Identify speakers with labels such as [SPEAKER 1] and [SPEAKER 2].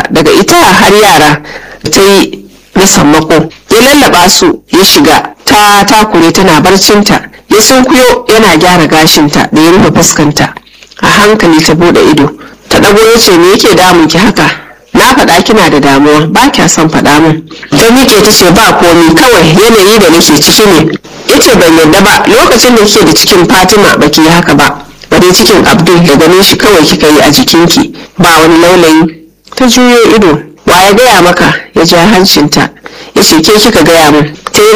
[SPEAKER 1] daga ita har yara ta yi na sammako. Ya lallaba su ya shiga, ta takure tana barcinta. Ya sunkuyo yana gyara gashinta da ya rufe fuskanta. A hankali ta bude ido, ta dago ya ce me yake damun ki haka? Na faɗa kina da damuwa, ba kya son faɗa min. Ta miƙe ta ce ba komi, kawai yanayi da nake ciki ne. Ya ce ban yarda ba, lokacin da kike da cikin Fatima baki yi haka ba. Bare cikin Abdul da ganin shi kawai kika yi a jikinki, ba wani laulayi. Ta juyo ido, wa ya gaya maka? Ya ja hancinta. Ya ce ke kika gaya min. Ta yi